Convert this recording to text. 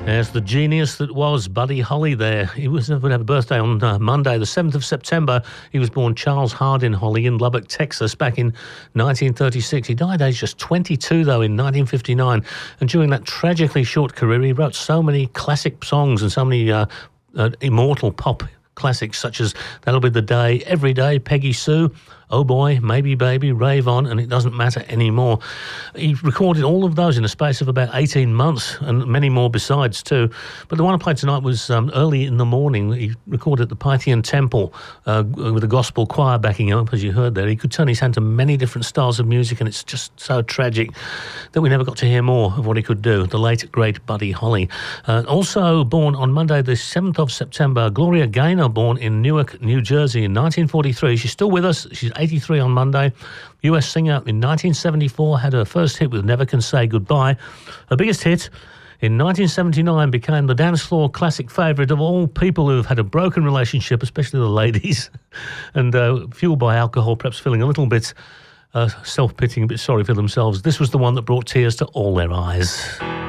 There's the genius that was Buddy Holly there. He was going to have a birthday on Monday, the 7th of September. He was born Charles Hardin Holly in Lubbock, Texas, back in 1936. He died aged just 22, though, in 1959. And during that tragically short career, he wrote so many classic songs and so many immortal pop classics such as That'll Be the Day, Every Day, Peggy Sue, Oh Boy, Maybe Baby, Rave On, and It Doesn't Matter Anymore. He recorded all of those in a space of about 18 months and many more besides too. But the one I played tonight was early in the morning. He recorded at the Pythian Temple with a gospel choir backing him up, as you heard there. He could turn his hand to many different styles of music, and it's just so tragic that we never got to hear more of what he could do, the late, great Buddy Holly. Also born on Monday, the 7th of September, Gloria Gaynor, born in Newark, New Jersey in 1943. She's still with us. She's 83 on Monday. US singer in 1974, had her first hit with Never Can Say Goodbye. Her biggest hit in 1979 became the dance floor classic favourite of all people who've had a broken relationship, especially the ladies, and fueled by alcohol, perhaps feeling a little bit self-pitying, a bit sorry for themselves. This was the one that brought tears to all their eyes.